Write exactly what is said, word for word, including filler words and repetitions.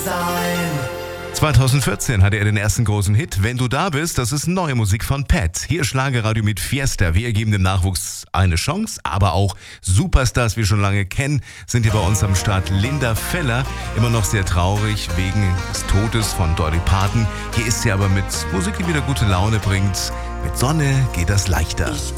zweitausendvierzehn hatte er den ersten großen Hit. Wenn du da bist, das ist neue Musik von Pat. Hier Schlagerradio mit Fiesta. Wir geben dem Nachwuchs eine Chance, aber auch Superstars, wir schon lange kennen, sind hier bei uns am Start. Linda Feller, immer noch sehr traurig wegen des Todes von Dolly Parton. Hier ist sie aber mit Musik, die wieder gute Laune bringt. Mit Sonne geht das leichter.